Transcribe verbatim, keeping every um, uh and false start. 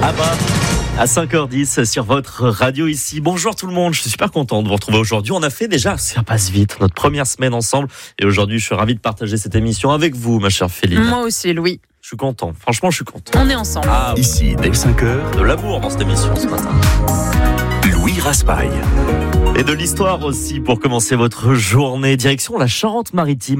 Ah bah à cinq heures dix sur votre radio ici. Bonjour tout le monde, je suis super content de vous retrouver aujourd'hui. On a fait déjà, ça passe vite, notre première semaine ensemble. Et aujourd'hui, je suis ravi de partager cette émission avec vous, ma chère Féline. Moi aussi, Louis. Je suis content, franchement je suis content. On est ensemble. Ah, Ici, dès cinq heures, de l'amour dans cette émission ce matin. Louis Raspail. Et de l'histoire aussi pour commencer votre journée. Direction la Charente-Maritime.